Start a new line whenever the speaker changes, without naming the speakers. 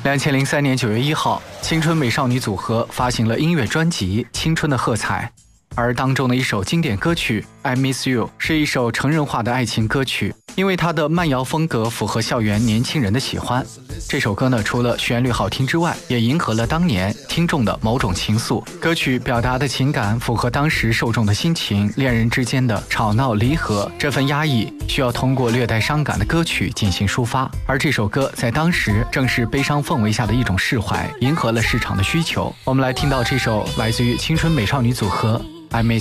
2003年9月1号，青春美少女组合发行了音乐专辑《青春的喝彩》，而当中的一首经典歌曲《I Miss You》是一首成人化的爱情歌曲，因为它的慢摇风格符合校园年轻人的喜欢。这首歌呢，除了旋律好听之外，也迎合了当年听众的某种情愫。歌曲表达的情感符合当时受众的心情，恋人之间的吵闹离合，这份压抑需要通过略带伤感的歌曲进行抒发。而这首歌在当时正是悲伤氛围下的一种释怀，迎合了市场的需求。我们来听到这首来自于青春美少女组合《I Miss You》。